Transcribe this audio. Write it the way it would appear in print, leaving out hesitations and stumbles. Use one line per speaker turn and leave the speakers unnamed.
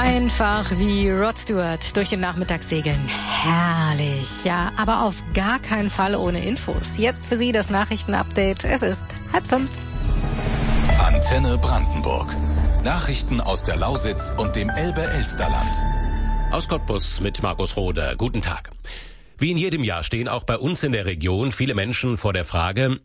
Einfach wie Rod Stewart durch den Nachmittag segeln. Herrlich, ja, aber auf gar keinen Fall ohne Infos. Jetzt für Sie das Nachrichtenupdate. Es ist 4:30.
Antenne Brandenburg. Nachrichten aus der Lausitz und dem Elbe-Elsterland.
Aus Cottbus mit Markus Roder. Guten Tag. Wie in jedem Jahr stehen auch bei uns in der Region viele Menschen vor der Frage,